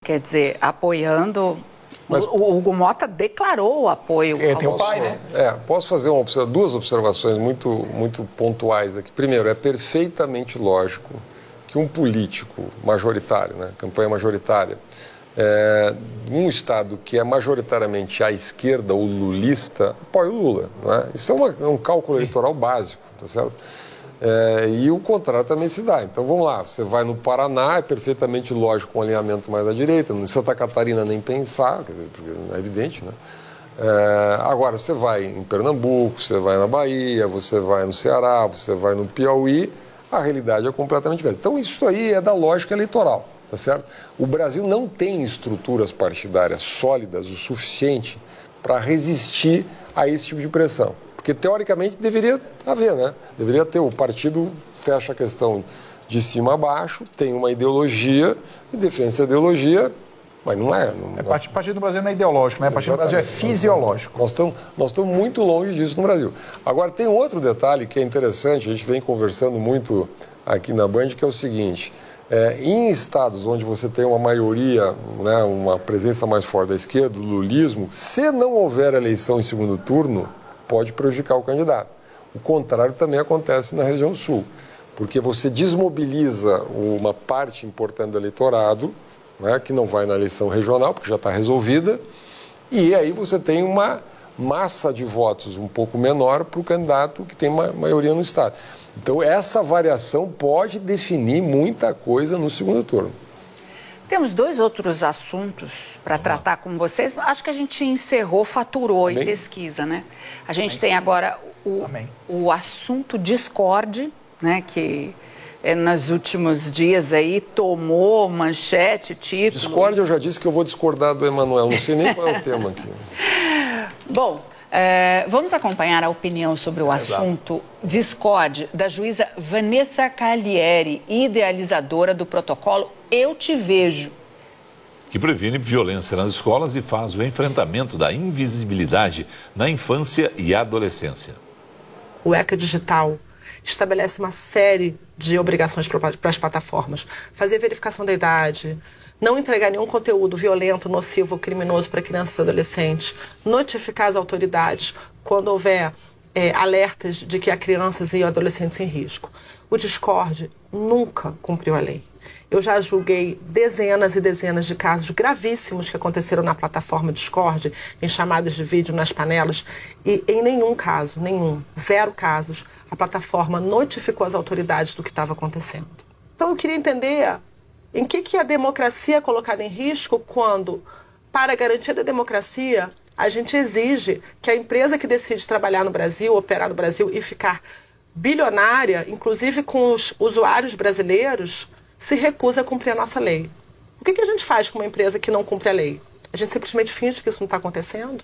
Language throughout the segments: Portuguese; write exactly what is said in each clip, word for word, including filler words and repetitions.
quer dizer, apoiando... Mas, o Hugo Mota declarou o apoio. É, tem o pai, né? É, posso fazer uma, duas observações muito, muito pontuais aqui. Primeiro, é perfeitamente lógico que um político majoritário, né, campanha majoritária, é, um estado que é majoritariamente à esquerda, o lulista, apoia o Lula. Não é? Isso é, uma, é um cálculo Sim. eleitoral básico, tá certo? É, e o contrário também se dá. Então vamos lá, você vai no Paraná, é perfeitamente lógico um alinhamento mais à direita, em Santa Catarina nem pensar, quer dizer, porque não é evidente, né? É, agora você vai em Pernambuco, você vai na Bahia, você vai no Ceará, você vai no Piauí, a realidade é completamente diferente. Então isso aí é da lógica eleitoral, tá certo? O Brasil não tem estruturas partidárias sólidas o suficiente para resistir a esse tipo de pressão. Porque, teoricamente, deveria haver, né? Deveria ter, o partido fecha a questão de cima a baixo, tem uma ideologia e defende essa ideologia, mas não é. Não, é partido, partido do Brasil não é ideológico, né? Partido do Brasil é fisiológico. Nós estamos, nós estamos muito longe disso no Brasil. Agora, tem outro detalhe que é interessante, a gente vem conversando muito aqui na Band, que é o seguinte, é, em estados onde você tem uma maioria, né, uma presença mais forte da esquerda, o lulismo, se não houver eleição em segundo turno, pode prejudicar o candidato. O contrário também acontece na região sul, porque você desmobiliza uma parte importante do eleitorado, né, que não vai na eleição regional, porque já está resolvida, e aí você tem uma massa de votos um pouco menor para o candidato que tem uma maioria no estado. Então, essa variação pode definir muita coisa no segundo turno. Temos dois outros assuntos para tratar com vocês. Acho que a gente encerrou, faturou Amém. Em pesquisa, né? A gente Amém. Tem agora o, o assunto Discord, né? Que é, nos últimos dias aí tomou manchete, título. Discord, eu já disse que eu vou discordar do Emanuel. Não sei nem qual é o tema aqui. Bom, é, vamos acompanhar a opinião sobre o assunto Discord da juíza Vanessa Calieri, idealizadora do protocolo Eu Te Vejo, que previne violência nas escolas e faz o enfrentamento da invisibilidade na infância e adolescência. O ECA Digital estabelece uma série de obrigações para as plataformas. Fazer verificação da idade, não entregar nenhum conteúdo violento, nocivo ou criminoso para crianças e adolescentes, notificar as autoridades quando houver é, alertas de que há crianças e adolescentes em risco. O Discord nunca cumpriu a lei. Eu já julguei dezenas e dezenas de casos gravíssimos que aconteceram na plataforma Discord, em chamadas de vídeo nas panelas, e em nenhum caso, nenhum, zero casos, a plataforma notificou as autoridades do que estava acontecendo. Então eu queria entender em que, que a democracia é colocada em risco quando, para a garantia da democracia, a gente exige que a empresa que decide trabalhar no Brasil, operar no Brasil e ficar bilionária, inclusive com os usuários brasileiros, se recusa a cumprir a nossa lei. O que, que a gente faz com uma empresa que não cumpre a lei? A gente simplesmente finge que isso não está acontecendo?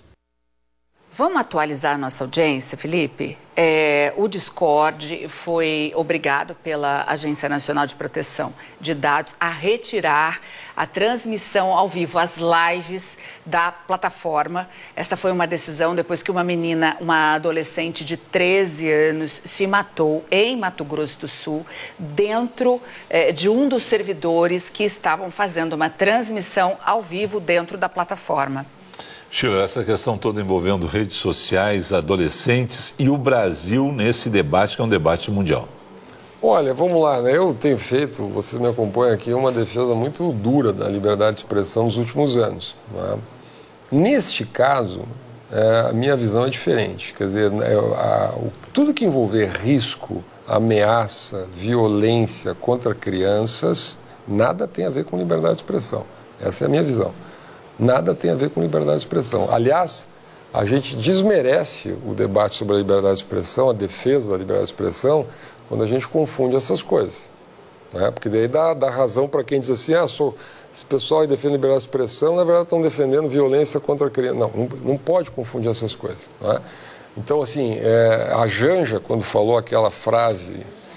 Vamos atualizar a nossa audiência, Felipe? É, o Discord foi obrigado pela Agência Nacional de Proteção de Dados a retirar a transmissão ao vivo, as lives da plataforma. Essa foi uma decisão depois que uma menina, uma adolescente de treze anos, se matou em Mato Grosso do Sul, dentro é, de um dos servidores que estavam fazendo uma transmissão ao vivo dentro da plataforma. Sheila, essa questão toda envolvendo redes sociais, adolescentes e o Brasil nesse debate que é um debate mundial. Olha, vamos lá, né? Eu tenho feito, vocês me acompanham aqui, uma defesa muito dura da liberdade de expressão nos últimos anos. Né? Neste caso, é, a minha visão é diferente. Quer dizer, é, a, o, tudo que envolver risco, ameaça, violência contra crianças, nada tem a ver com liberdade de expressão. Essa é a minha visão. Nada tem a ver com liberdade de expressão. Aliás, a gente desmerece o debate sobre a liberdade de expressão, a defesa da liberdade de expressão, quando a gente confunde essas coisas. Né? Porque daí dá, dá razão para quem diz assim, ah, sou, esse pessoal aí defende liberdade de expressão, na verdade estão defendendo violência contra a criança. Não, não, não pode confundir essas coisas. Né? Então, assim, é, a Janja, quando falou aquela frase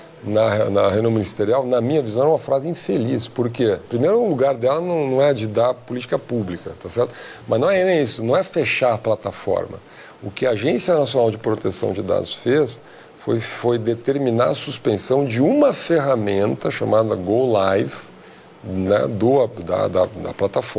na, na reunião ministerial, na minha visão, é uma frase infeliz. Por quê? Primeiro, o lugar dela não, não é de dar política pública, tá certo? Mas não é nem isso, não é fechar a plataforma. O que a Agência Nacional de Proteção de Dados fez foi, foi determinar a suspensão de uma ferramenta chamada Go Live, né, do, da, da, da plataforma.